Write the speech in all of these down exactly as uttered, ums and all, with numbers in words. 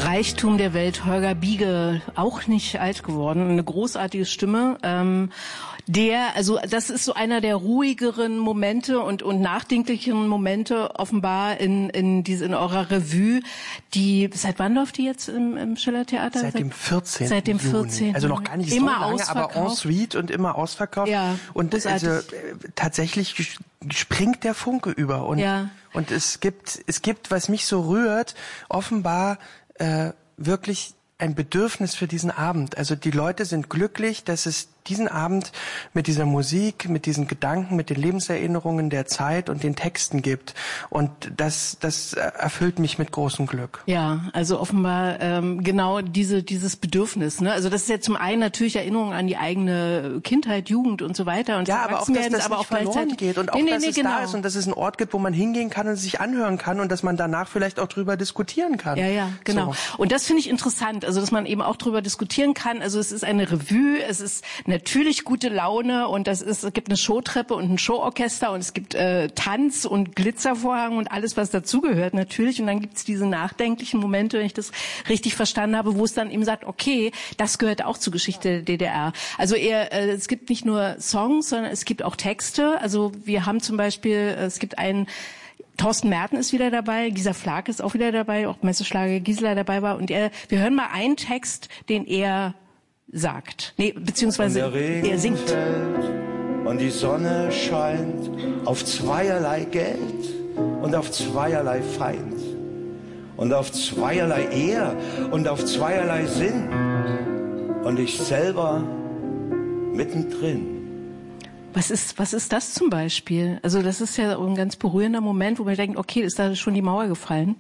Reichtum der Welt, Holger Biege, auch nicht alt geworden, eine großartige Stimme. Ähm, der, also das ist so einer der ruhigeren Momente und und nachdenklicheren Momente offenbar in in diese in eurer Revue. Die seit wann läuft die jetzt im, im Schillertheater? Seit, seit dem vierzehnten Seit dem vierzehnten Also noch gar nicht immer so lange, aber en suite und immer ausverkauft. Ja, und also, äh, tatsächlich springt der Funke über und ja. und es gibt es gibt, was mich so rührt, offenbar äh, wirklich ein Bedürfnis für diesen Abend. Also die Leute sind glücklich, dass es diesen Abend mit dieser Musik, mit diesen Gedanken, mit den Lebenserinnerungen der Zeit und den Texten gibt. Und das, das erfüllt mich mit großem Glück. Ja, also offenbar ähm, genau diese dieses Bedürfnis. Ne? Also das ist ja zum einen natürlich Erinnerung an die eigene Kindheit, Jugend und so weiter. Und ja, aber auch, dass das aber nicht auch verloren geht und auch, nee, nee, dass nee, es genau. da ist und dass es ein Ort gibt, wo man hingehen kann und sich anhören kann und dass man danach vielleicht auch drüber diskutieren kann. Ja, ja, genau. So. Und das finde ich interessant, also dass man eben auch drüber diskutieren kann. Also es ist eine Revue, es ist natürlich gute Laune und das ist, es gibt eine Showtreppe und ein Showorchester und es gibt äh, Tanz und Glitzervorhang und alles, was dazugehört natürlich. Und dann gibt's diese nachdenklichen Momente, wenn ich das richtig verstanden habe, wo es dann eben sagt, okay, das gehört auch zur Geschichte der D D R. Also eher, äh, es gibt nicht nur Songs, sondern es gibt auch Texte. Also wir haben zum Beispiel, äh, es gibt einen Thorsten Merten ist wieder dabei, Gisa Flake ist auch wieder dabei, auch Messerschlager Gisela dabei war. Und er, wir hören mal einen Text, den er sagt. Nee, beziehungsweise und der Regen er singt. Fällt und die Sonne scheint auf zweierlei Geld und auf zweierlei Feind und auf zweierlei Ehr und auf zweierlei Sinn und ich selber mittendrin. Was ist, was ist das zum Beispiel? Also das ist ja ein ganz berührender Moment, wo man denkt, okay, ist da schon die Mauer gefallen?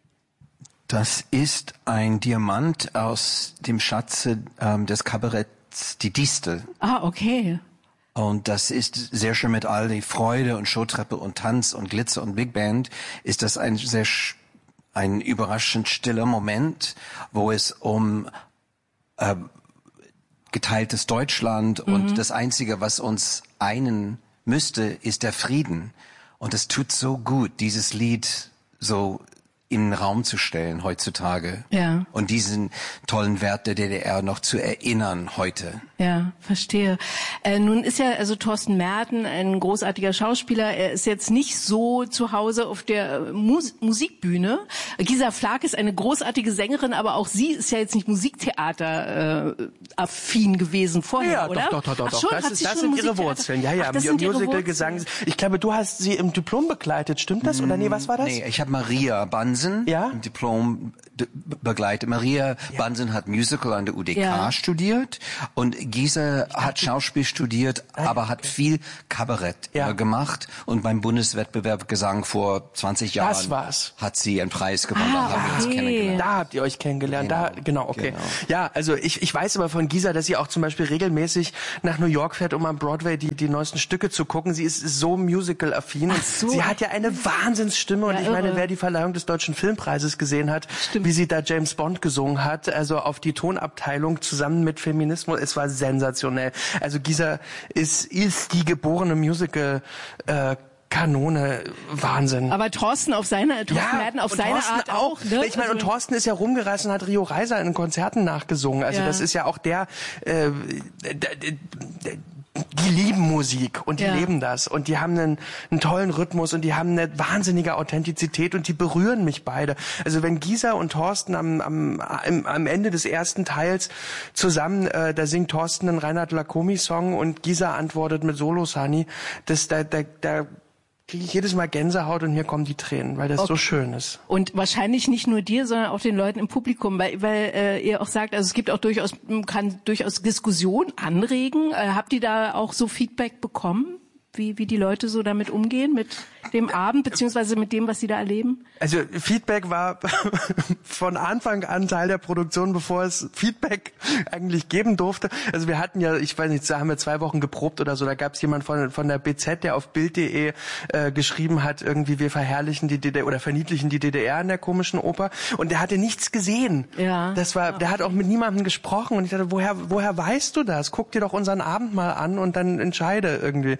Das ist ein Diamant aus dem Schatze ähm, des Kabaretts Die Distel. Ah, okay. Und das ist sehr schön mit all die Freude und Showtreppe und Tanz und Glitzer und Big Band. Ist das ein sehr ein überraschend stiller Moment, wo es um äh, geteiltes Deutschland mhm. und das Einzige, was uns einen müsste, ist der Frieden. Und es tut so gut, dieses Lied so in den Raum zu stellen heutzutage. Ja. Und diesen tollen Wert der D D R noch zu erinnern heute. Ja, verstehe. Äh, nun ist ja also Thorsten Merten ein großartiger Schauspieler. Er ist jetzt nicht so zu Hause auf der Mus- Musikbühne. Gisa Flake ist eine großartige Sängerin, aber auch sie ist ja jetzt nicht Musiktheater äh, affin gewesen vorher, ja, oder? doch, doch, doch, Ach doch. schon, das, hat ist, sie das schon sind ihre Wurzeln. Ja, ja, Ach, das sind ihre Musical, Wurzeln. Gesang. Ich glaube, du hast sie im Diplom begleitet, stimmt das? Oder nee, was war das? Nee, ich habe Maria Bansen ja? im Diplom d- begleitet. Maria ja. Bansen hat Musical an der U D K ja. studiert und Gisa hat Schauspiel studiert, ah, aber hat okay. viel Kabarett ja. äh, gemacht und beim Bundeswettbewerb Gesang vor zwanzig Jahren das war's. hat sie einen Preis gewonnen. Ah, da haben wir uns okay. kennengelernt. Da habt ihr euch kennengelernt. Genau. Da, genau, okay. Genau. Ja, also ich, ich weiß aber von Gisa, dass sie auch zum Beispiel regelmäßig nach New York fährt, um am Broadway die, die neuesten Stücke zu gucken. Sie ist so musical-affin. Ach so. Sie hat ja eine Wahnsinnsstimme und ja, ich meine, irre. wer die Verleihung des Deutschen Filmpreises gesehen hat, Stimmt. wie sie da James Bond gesungen hat, also auf die Tonabteilung zusammen mit Feminismus, es war sensationell. Also Gisa ist, ist die geborene Musical, äh, Kanone, Wahnsinn. Aber Thorsten auf seine, Thorsten ja, Merten auf und seine Thorsten Art auch, ne? Ich meine, also und Thorsten ist ja rumgereist und hat Rio Reiser in Konzerten nachgesungen. Also ja. das ist ja auch der, äh, die lieben Musik und die ja. leben das und die haben einen, einen tollen Rhythmus und die haben eine wahnsinnige Authentizität und die berühren mich beide. Also wenn Gisa und Thorsten am, am, am, am Ende des ersten Teils zusammen, äh, da singt Thorsten einen Reinhard Lacomi-Song und Gisa antwortet mit Solo Sunny, das da, da, da kriege ich jedes Mal Gänsehaut und mir kommen die Tränen, weil das okay. so schön ist. Und wahrscheinlich nicht nur dir, sondern auch den Leuten im Publikum, weil, weil äh, ihr auch sagt, also es gibt auch durchaus, kann durchaus Diskussion anregen. Äh, habt ihr da auch so Feedback bekommen, wie, wie die Leute so damit umgehen, mit dem Abend, beziehungsweise mit dem, was sie da erleben? Also Feedback war von Anfang an Teil der Produktion, bevor es Feedback eigentlich geben durfte. Also wir hatten ja, ich weiß nicht, da haben wir zwei Wochen geprobt oder so, da gab es jemand von von der B Z, der auf Bild punkt de äh, geschrieben hat, irgendwie wir verherrlichen die D D R oder verniedlichen die D D R in der komischen Oper und der hatte nichts gesehen. Ja. Das war, der hat auch mit niemandem gesprochen und ich dachte, woher woher weißt du das? Guck dir doch unseren Abend mal an und dann entscheide irgendwie.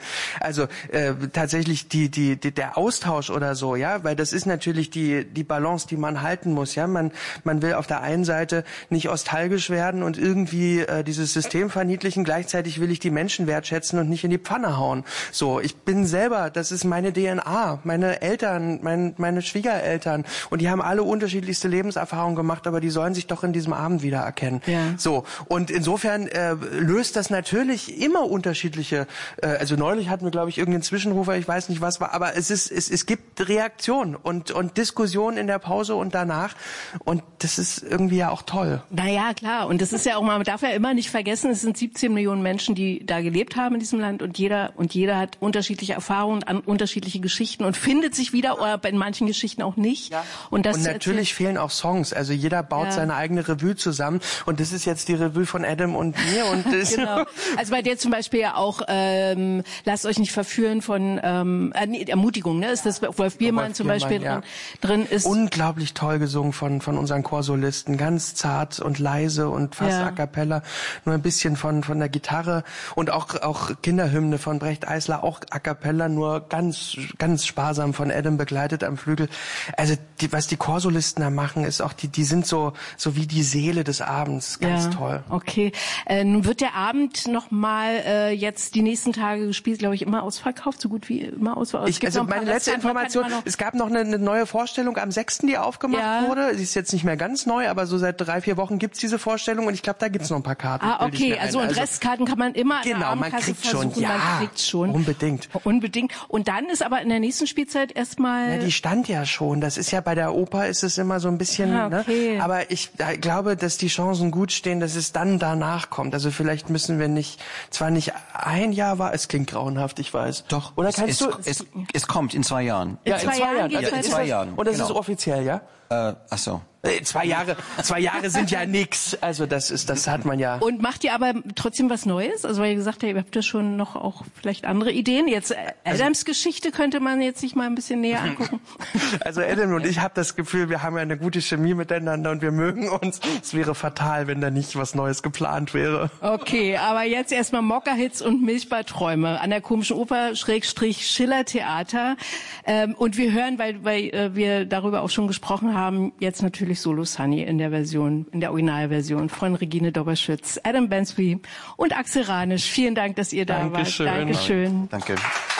Also äh, tatsächlich die, die, die, der Austausch oder so, ja, weil das ist natürlich die, die Balance, die man halten muss, ja. Man, man will auf der einen Seite nicht nostalgisch werden und irgendwie äh, dieses System verniedlichen, gleichzeitig will ich die Menschen wertschätzen und nicht in die Pfanne hauen. So, ich bin selber, das ist meine D N A, meine Eltern, mein, meine Schwiegereltern und die haben alle unterschiedlichste Lebenserfahrungen gemacht, aber die sollen sich doch in diesem Abend wiedererkennen. Ja. So, und insofern äh, löst das natürlich immer unterschiedliche, äh, also neulich hatten wir, glaube ich, irgendeinen Zwischenrufer, ich weiß nicht was war, aber es ist, es, es gibt Reaktion und, und Diskussion in der Pause und danach und das ist irgendwie ja auch toll. Naja, klar, und das ist ja auch mal, man darf ja immer nicht vergessen, es sind siebzehn Millionen Menschen, die da gelebt haben in diesem Land und jeder, und jeder hat unterschiedliche Erfahrungen, an unterschiedliche Geschichten und findet sich wieder, oder in manchen Geschichten auch nicht. Ja. Und, das und natürlich fehlen auch Songs, also jeder baut ja. seine eigene Revue zusammen und das ist jetzt die Revue von Adam und mir und das genau. Also bei der zum Beispiel ja auch ähm, Lasst euch nicht verführen von ähm, äh, nee, Ermutigung, ne? Ist das Wolf Biermann Wolf zum Biermann, Beispiel ja. drin, drin ist. Unglaublich toll gesungen von von unseren Chorsolisten, ganz zart und leise und fast ja. a cappella, nur ein bisschen von von der Gitarre und auch auch Kinderhymne von Brecht Eisler, auch a cappella, nur ganz ganz sparsam von Adam begleitet am Flügel. Also die, was die Chorsolisten da machen, ist auch die die sind so so wie die Seele des Abends, ganz ja. toll. Okay, äh, nun wird der Abend noch mal äh, jetzt die nächsten Tage gespielt, glaube ich, immer ausverkauft, so gut wie immer ausverkauft. Ich, also meine letzte Information, es gab noch eine, eine neue Vorstellung am sechsten, die aufgemacht ja. wurde. Sie ist jetzt nicht mehr ganz neu, aber so seit drei, vier Wochen gibt's diese Vorstellung und ich glaube, da gibt's noch ein paar Karten. Ah, okay, also und also, Restkarten kann man immer genau, an der Abendkasse man kriegt versuchen, schon, ja, man kriegt schon. Unbedingt. Unbedingt. Und dann ist aber in der nächsten Spielzeit erstmal... Ja, die stand ja schon. Das ist ja bei der Oper ist es immer so ein bisschen, ah, okay. ne? Aber ich äh, glaube, dass die Chancen gut stehen, dass es dann danach kommt. Also vielleicht müssen wir nicht, zwar nicht ein Jahr war, es klingt grauenhaft, ich weiß. Doch. Oder es, kannst es, du? Es, es kommt in zwei Jahren. In ja, zwei in zwei Jahren. Jahren. Jahren. Also in zwei Jahren. Und das genau. ist offiziell, ja? Äh, ach so. Zwei Jahre, zwei Jahre sind ja nix. Also das ist, das hat man ja. Und macht ihr aber trotzdem was Neues? Also weil ihr gesagt habt, ihr habt ja schon noch auch vielleicht andere Ideen. Jetzt Adams also, Geschichte könnte man jetzt sich mal ein bisschen näher angucken. Also Adam und ich habe das Gefühl, wir haben ja eine gute Chemie miteinander und wir mögen uns. Es wäre fatal, wenn da nicht was Neues geplant wäre. Okay, aber jetzt erstmal Mokka-Hits und Milchbadträume an der Komischen Oper Schrägstrich Schiller Theater. Ähm, und wir hören, weil, weil äh, wir darüber auch schon gesprochen haben, jetzt natürlich Solo Sunny in der Version, in der Originalversion von Regine Doberschütz, Adam Bansby und Axel Ranisch. Vielen Dank, dass ihr da Dankeschön. wart. Dankeschön. Danke.